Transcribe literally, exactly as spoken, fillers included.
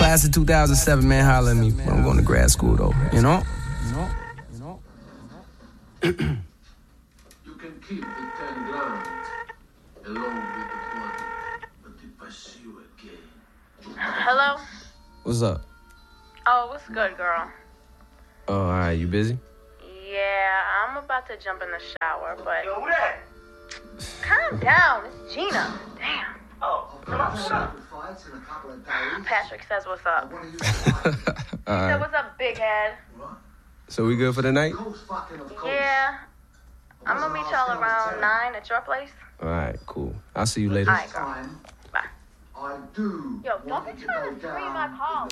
class of two thousand seven, man, holler at me. I'm going to grad school, though, you know? You know? You know? You can keep the ten grand along with the body, but if I see you again... Hello? What's up? Oh, what's good, girl? Oh, all right, you busy? Yeah, I'm about to jump in the shower, but... Yo, who that? Calm down, it's Gina. Damn. Oh, oh Patrick says what's up. all He right. said, what's up, big head? So we good for the night? Yeah. I'm gonna meet y'all around nine at your place. All right, cool. I'll see you later. All right, girl. Bye. I do. Yo, don't be trying to scream my call.